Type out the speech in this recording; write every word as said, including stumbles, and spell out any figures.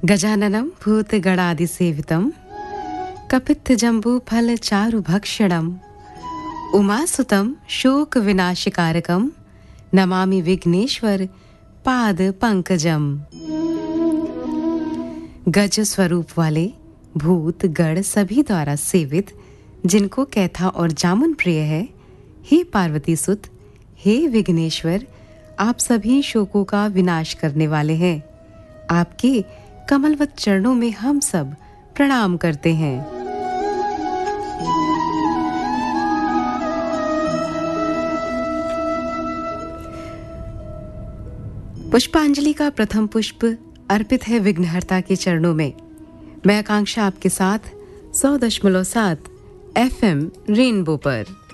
गजाननं भूतगणादिसेवितं कपित्थजम्बूफलचारुभक्षणम् उमासुतं शोकविनाशकारकं नमामि विघ्नेश्वर पादपंकजम। गज स्वरूप वाले भूत गण सभी द्वारा सेवित, जिनको कैथा और जामुन प्रिय है, हे पार्वती सुत, हे विघ्नेश्वर, आप सभी शोकों का विनाश करने वाले हैं। आपके कमलवत चरणों में हम सब प्रणाम करते हैं। पुष्पांजलि का प्रथम पुष्प अर्पित है विघ्नहर्ता के चरणों में। मैं आकांक्षा आपके साथ सौ दशमलव सात एफएम रेनबो पर।